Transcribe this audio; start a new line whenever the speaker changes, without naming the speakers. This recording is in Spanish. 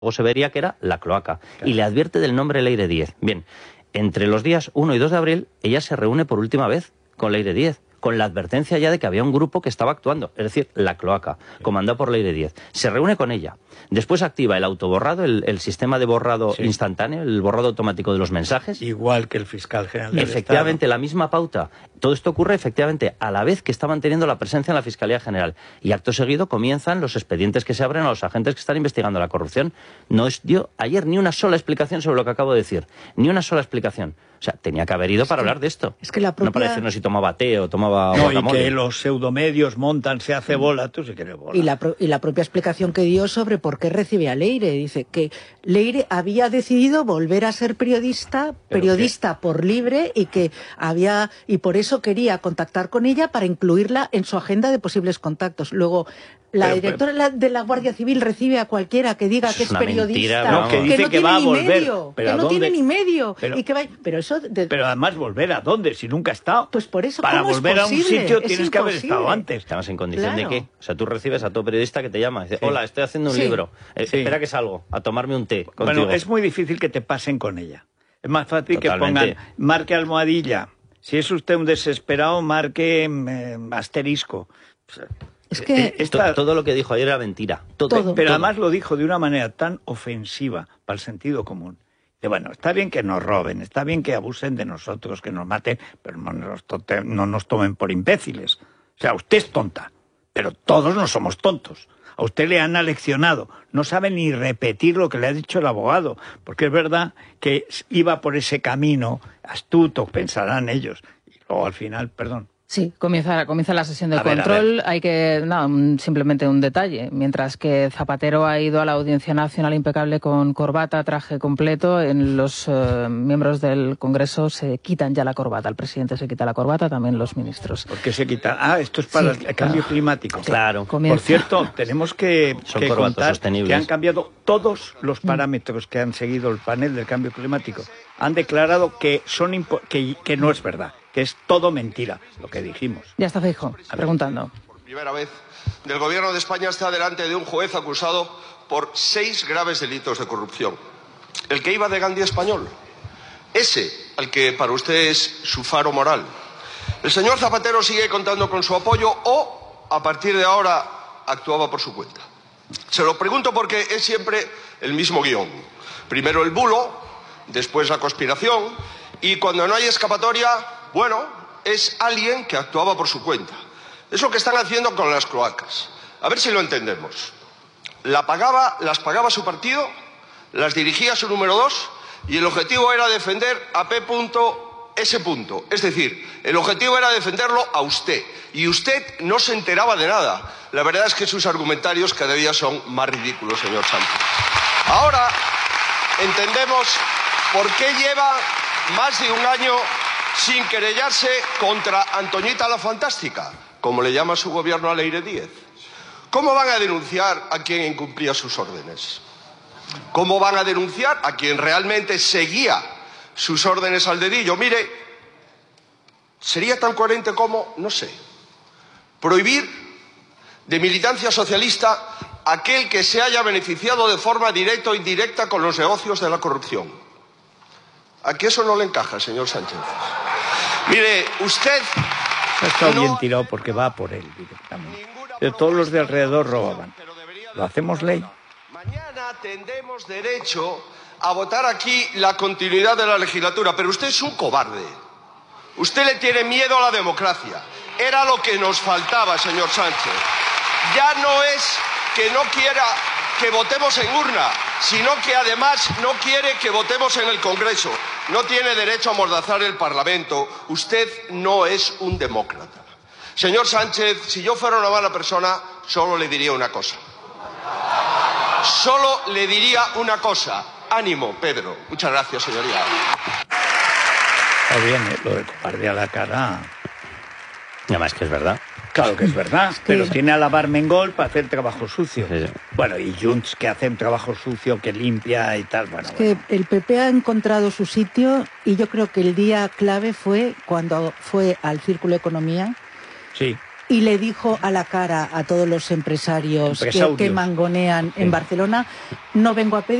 se vería que era la cloaca. Claro. Y le advierte del nombre Leire Díez. Bien, entre los días 1 y 2 de abril, ella se reúne por última vez con Leire Díez, con la advertencia ya de que había un grupo que estaba actuando, es decir, la cloaca, comandado por Leire Díez. Se reúne con ella. Después activa el autoborrado, el sistema de borrado instantáneo, el borrado automático de los mensajes.
Igual que el fiscal general del
Efectivamente,
Estado.
la misma pauta. Todo esto ocurre efectivamente a la vez que está manteniendo la presencia en la Fiscalía General. Y acto seguido comienzan los expedientes que se abren a los agentes que están investigando la corrupción. No dio ayer ni una sola explicación sobre lo que acabo de decir. Ni una sola explicación. O sea, tenía que haber ido para hablar de esto.
Es que la propia...
No para decirnos si tomaba té o tomaba
No,
guacamole.
y que los pseudomedios montan, se hace bola, tú si quieres bola.
Y la propia explicación que dio sobre por qué recibe a Leire. Dice que Leire había decidido volver a ser periodista por libre y por eso quería contactar con ella para incluirla en su agenda de posibles contactos. Luego, la directora de la Guardia Civil recibe a cualquiera que diga que es periodista,
que dice que va a volver,
que no tiene ni medio, y que va,
pero además volver a dónde, si nunca ha estado.
Pues por eso,
para volver a un sitio tienes que haber estado antes.
Estamos en condición de qué. O sea, tú recibes a tu periodista que te llama y dice, hola, estoy haciendo un libro, espera que salgo a tomarme un té contigo.
Bueno, es muy difícil que te pasen con ella. Es más fácil que pongan, marque almohadilla. Si es usted un desesperado, marque asterisco.
Es que
todo lo que dijo ayer era mentira.
Pero además lo dijo de una manera tan ofensiva para el sentido común. De, bueno, está bien que nos roben, está bien que abusen de nosotros, que nos maten, pero no nos tomen por imbéciles. O sea, usted es tonta, pero todos no somos tontos. A usted le han aleccionado, no sabe ni repetir lo que le ha dicho el abogado, porque es verdad que iba por ese camino astuto, pensarán ellos, y luego al final, perdón.
Sí, comienza la sesión de control. Hay que, simplemente un detalle. Mientras que Zapatero ha ido a la Audiencia Nacional impecable con corbata, traje completo, en los miembros del Congreso se quitan ya la corbata. El presidente se quita la corbata, también los ministros.
¿Por qué se quita? Esto es para el cambio climático.
Claro.
Por cierto, tenemos que contar
sostenibles.
Que han cambiado todos los parámetros que han seguido el panel del cambio climático. Han declarado que que no es verdad, que es todo mentira, lo que dijimos.
Ya está Feijóo preguntando.
Por primera vez, el Gobierno de España está delante de un juez acusado por 6 graves delitos de corrupción. El que iba de Gandhi español. Ese, al que para usted es su faro moral. El señor Zapatero sigue contando con su apoyo o, a partir de ahora, actuaba por su cuenta. Se lo pregunto porque es siempre el mismo guión. Primero el bulo, después la conspiración, y cuando no hay escapatoria, bueno, es alguien que actuaba por su cuenta. Es lo que están haciendo con las cloacas. A ver si lo entendemos. Las pagaba su partido, las dirigía su número 2, y el objetivo era defender a P.S. Es decir, el objetivo era defenderlo a usted. Y usted no se enteraba de nada. La verdad es que sus argumentarios cada día son más ridículos, señor Sánchez. Ahora entendemos por qué lleva más de un año sin querellarse contra Antoñita la Fantástica, como le llama su gobierno a Leire Díez. ¿Cómo van a denunciar a quien incumplía sus órdenes? ¿Cómo van a denunciar a quien realmente seguía sus órdenes al dedillo? Mire, sería tan coherente como, no sé, prohibir de militancia socialista aquel que se haya beneficiado de forma directa o indirecta con los negocios de la corrupción. ¿A qué eso no le encaja, señor Sánchez? Mire, usted...
Está bien tirado porque va por él directamente. Pero todos los de alrededor robaban. ¿Lo hacemos ley?
Mañana tendremos derecho a votar aquí la continuidad de la legislatura, pero usted es un cobarde. Usted le tiene miedo a la democracia. Era lo que nos faltaba, señor Sánchez. Ya no es que no quiera que votemos en urna, sino que además no quiere que votemos en el Congreso. No tiene derecho a amordazar el Parlamento. Usted no es un demócrata. Señor Sánchez, si yo fuera una mala persona, solo le diría una cosa. Solo le diría una cosa. Ánimo, Pedro. Muchas gracias, señoría.
Está bien, lo de cobarde a la cara.
Y además que es verdad.
Claro que es verdad, pero tiene a la Barmengol para hacer trabajo sucio.
Sí.
Bueno, y Junts que hace un trabajo sucio, que limpia y tal. Bueno,
que el PP ha encontrado su sitio y yo creo que el día clave fue cuando fue al Círculo de Economía.
Sí.
y le dijo a la cara a todos los empresarios que mangonean en Barcelona: no vengo a pedir